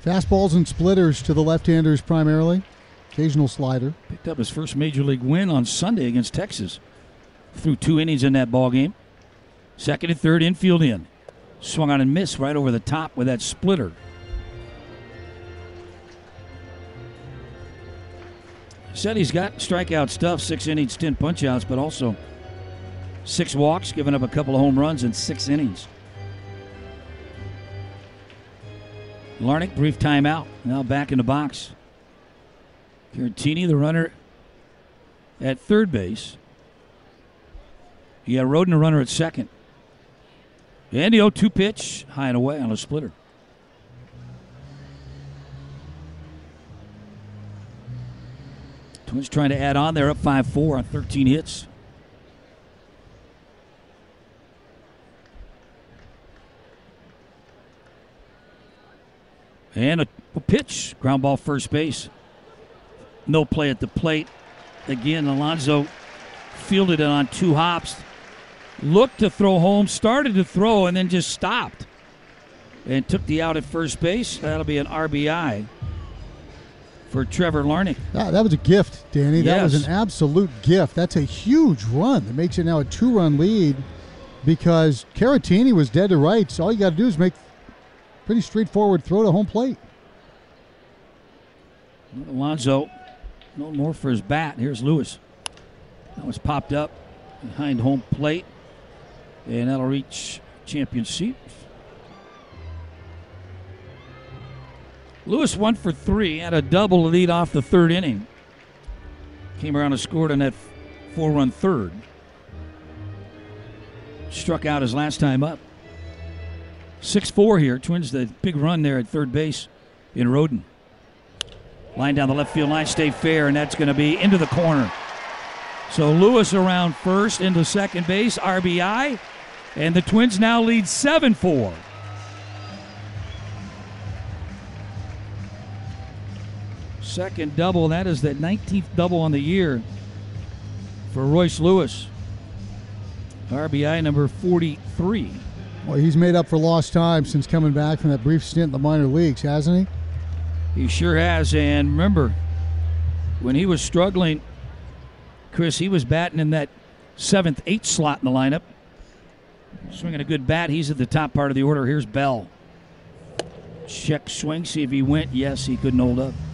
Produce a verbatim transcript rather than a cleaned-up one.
Fastballs and splitters to the left-handers primarily. Occasional slider. Picked up his first major league win on Sunday against Texas. Threw two innings in that ball game. Second and third, infield in. Swung on and missed right over the top with that splitter. Said he's got strikeout stuff, six innings, ten punch-outs, but also six walks, giving up a couple of home runs in six innings. Larnach, brief timeout, now back in the box. Caratini, the runner at third base. You got Roden, a runner at second. And the oh two pitch, high and away on a splitter. Twins trying to add on. They're up five four on thirteen hits. And a, a pitch. Ground ball first base. No play at the plate. Again, Alonso fielded it on two hops. Looked to throw home, started to throw, and then just stopped. And took the out at first base. That'll be an R B I for Trevor Larnach. That, that was a gift, Danny. That Yes. was an absolute gift. That's a huge run. That makes it now a two-run lead because Caratini was dead to rights. All you got to do is make pretty straightforward throw to home plate. Alonso, no more for his bat. Here's Lewis. That was popped up behind home plate. And that'll reach champion seat. Lewis one for three, had a double to lead off the third inning. Came around and scored on that four-run third. Struck out his last time up. six four here. Twins, the big run there at third base in Roden. Line down the left field line, stay fair, and that's going to be into the corner. So Lewis around first, into second base, R B I, and the Twins now lead seven four. Second double, that is the nineteenth double on the year for Royce Lewis. R B I number forty-three. Well, he's made up for lost time since coming back from that brief stint in the minor leagues, hasn't he? He sure has, and remember, when he was struggling, Chris, he was batting in that seventh, eighth slot in the lineup. Swinging a good bat. He's at the top part of the order. Here's Bell. Check swing, see if he went. Yes, he couldn't hold up.